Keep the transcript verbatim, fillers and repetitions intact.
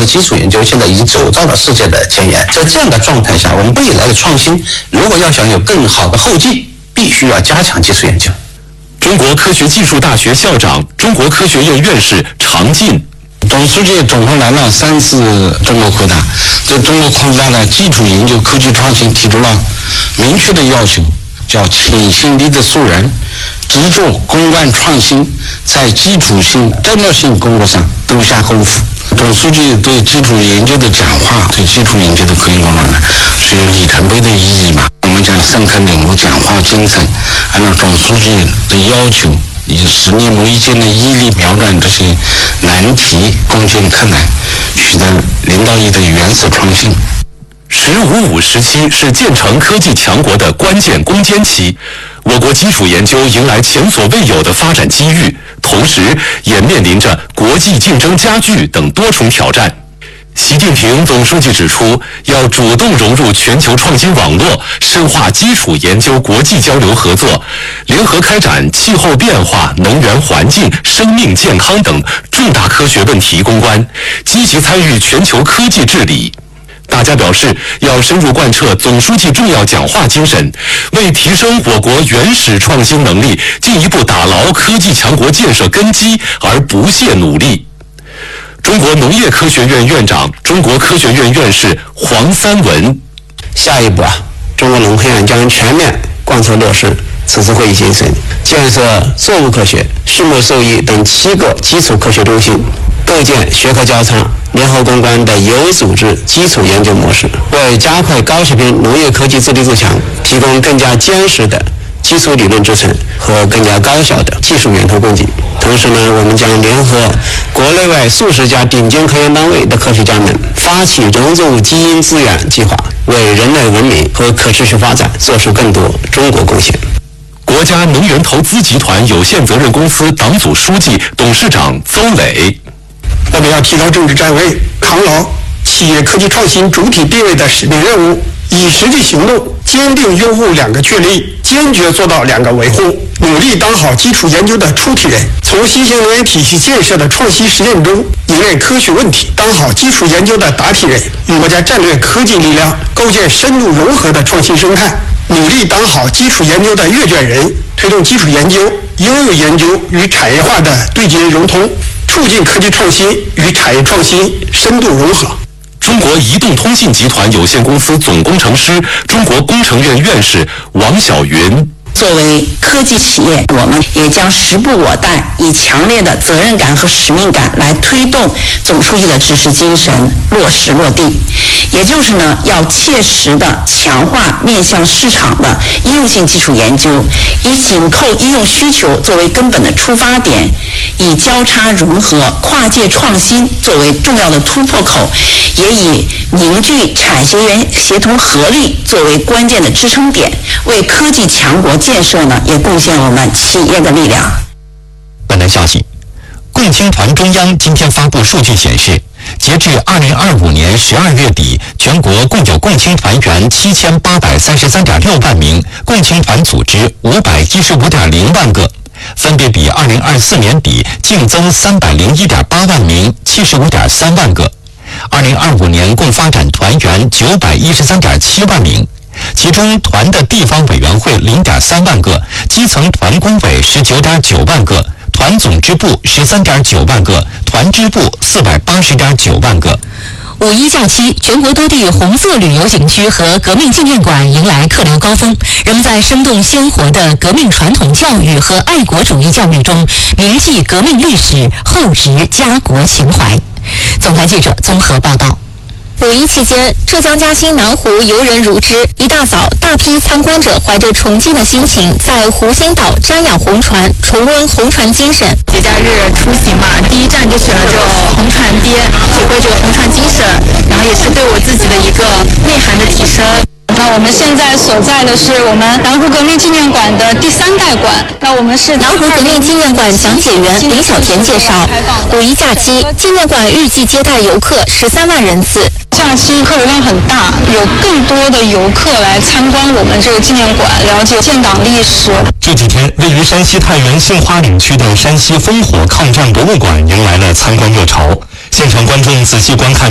的基础研究现在已经走到了世界的前沿。在这样的状态下，我们未来的创新如果要想有更好的后劲，必须要加强基础研究。 中国科学技术大学校长、中国科学院院士常进。 董书记总共来了三次中国扩大，在中国扩大的基础研究、科技创新提出了明确的要求，叫潜心力的素人，执着攻关创新，在基础性、战略性工作上都下功夫。董书记对基础研究的讲话，对基础研究的科研工作呢，是有里程碑的意义嘛。我们讲深刻领悟讲话精神，按照董书记的要求，以十年磨一剑的毅力瞄准这些难题，攻坚克难，取得领导力的原始创新。 十五五时期是建成科技强国的关键攻坚期，我国基础研究迎来前所未有的发展机遇，同时也面临着国际竞争加剧等多重挑战。习近平总书记指出，要主动融入全球创新网络，深化基础研究国际交流合作，联合开展气候变化、能源环境、生命健康等重大科学问题攻关，积极参与全球科技治理。大家表示，要深入贯彻总书记重要讲话精神，为提升我国原始创新能力，进一步打牢科技强国建设根基而不懈努力。中国农业科学院院长、中国科学院院士黄三文。 下一步啊，中国农科院将全面贯彻落实此次会议精神，建设作物科学、畜牧兽医等七个基础科学中心，构建学科交叉、联合攻关的有组织基础研究模式，为加快高水平农业科技自立自强提供更加坚实的基础理论支撑和更加高效的技术源头供给。同时呢，我们将联合国内外数十家顶尖科研单位的科学家们，发起融入基因资源计划，为人类文明和可持续发展做出更多中国贡献。 国家能源投资集团有限责任公司党组书记、董事长邹磊。 我们要提高政治站位，扛牢企业科技创新主体地位的使命任务，以实际行动坚定拥护两个确立，坚决做到两个维护，努力当好基础研究的出题人，从新型能源体系建设的创新实践中迎来科学问题，当好基础研究的答题人，与国家战略科技力量构建深度融合的创新生态，努力当好基础研究的阅卷人，推动基础研究、应用研究与产业化的对接融通，促进科技创新与产业创新深度融合。 中国移动通信集团有限公司总工程师、中国工程院院士王晓云。 作为科技企业，我们也将时不我待，以强烈的责任感和使命感来推动总书记的指示精神落实落地。也就是呢，要切实的强化面向市场的应用性基础研究，以紧扣应用需求作为根本的出发点，以交叉融合、跨界创新作为重要的突破口，也以凝聚产学研协同合力作为关键的支撑点，为科技强国建设呢，也贡献我们企业的力量。 本台消息，共青团中央今天发布数据显示，截至二零二五年十二月底，全国共有共青团员七千八百三十三点六万名，共青团组织五百一十五点零万个，分别比二零二四年底净增三百零一点八万名，七十五点三万个。二零二五年共发展团员九百一十三点七万名。其中团的地方委员会零点三万个，基层团工委十九点九万个，团总支部十三点九万个，团支部四百八十点九万个。 五一假期，全国多地红色旅游景区和革命纪念馆迎来客流高峰，人们在生动鲜活的革命传统教育和爱国主义教育中铭记革命历史，厚植家国情怀。总台记者综合报道。 五一期间，浙江嘉兴南湖游人如织。一大早，大批参观者怀着崇敬的心情，在湖心岛瞻仰红船，重温红船精神。 节假日出行嘛，第一站就选了这个红船街，体会这个红船精神，然后也是对我自己的一个内涵的提升。 那我们现在所在的是我们南湖革命纪念馆的第三代馆。那我们是南湖革命纪念馆讲解员林小田介绍，五一假期，纪念馆预计接待游客十三万人次。 假期客流量很大，有更多的游客来参观我们这个纪念馆，了解建党历史。 这几天，位于山西太原杏花岭区的山西烽火抗战博物馆迎来了参观热潮，现场观众仔细观看